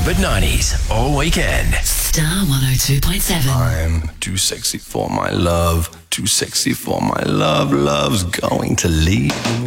Throwback 90s all weekend. Star 102.7. I'm too sexy for my love. Too sexy for my love. Love's going to leave me.